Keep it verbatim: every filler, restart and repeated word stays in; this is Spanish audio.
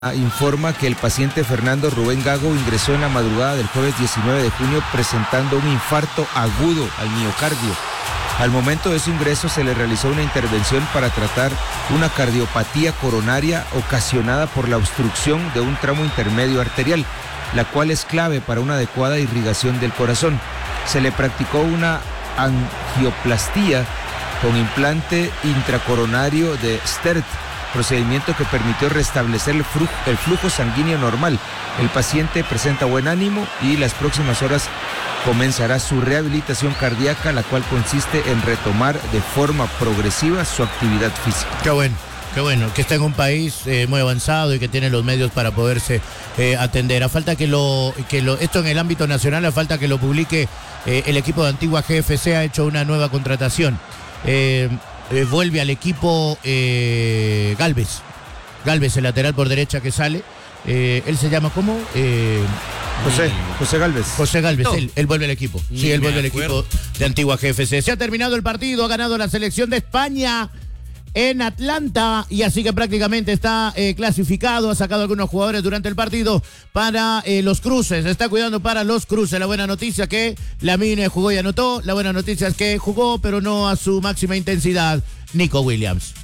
Informa que el paciente Fernando Rubén Gago ingresó en la madrugada del jueves diecinueve de junio presentando un infarto agudo al miocardio. Al momento de su ingreso se le realizó una intervención para tratar una cardiopatía coronaria ocasionada por la obstrucción de un tramo intermedio arterial, la cual es clave para una adecuada irrigación del corazón. Se le practicó una angioplastía con implante intracoronario de Stert, procedimiento que permitió restablecer el flujo, el flujo sanguíneo normal. El paciente presenta buen ánimo y las próximas horas comenzará su rehabilitación cardíaca, la cual consiste en retomar de forma progresiva su actividad física. Qué bueno, qué bueno, que está en un país eh, muy avanzado y que tiene los medios para poderse eh, atender. A falta que lo, que lo, esto en el ámbito nacional, a falta que lo publique eh, el equipo de Antigua G F C ha hecho una nueva contratación. Eh, Eh, vuelve al equipo eh, Galvez. Galvez, el lateral por derecha que sale. Eh, él se llama ¿cómo? Eh, José, José Galvez. José Galvez, No. él, él vuelve al equipo. Ni Sí, él me vuelve al acuerdo. equipo de Antigua G F C. Se ha terminado el partido, ha ganado la selección de España en Atlanta y así que prácticamente está eh, clasificado, ha sacado algunos jugadores durante el partido para eh, los cruces, está cuidando para los cruces. La buena noticia que Lamine jugó y anotó, la buena noticia es que jugó pero no a su máxima intensidad Nico Williams.